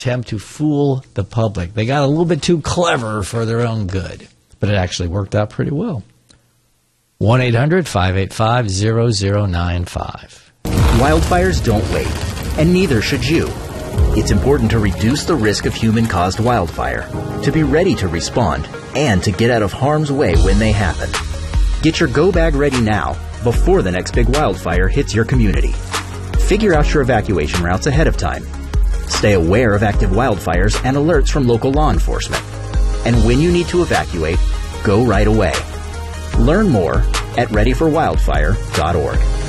attempt to fool the public. They got a little bit too clever for their own good, but it actually worked out pretty well. 1-800-585-0095. Wildfires don't wait, and neither should you. It's important to reduce the risk of human-caused wildfire, to be ready to respond, and to get out of harm's way when they happen. Get your go bag ready now, before the next big wildfire hits your community. Figure out your evacuation routes ahead of time. Stay aware of active wildfires and alerts from local law enforcement. And when you need to evacuate, go right away. Learn more at readyforwildfire.org.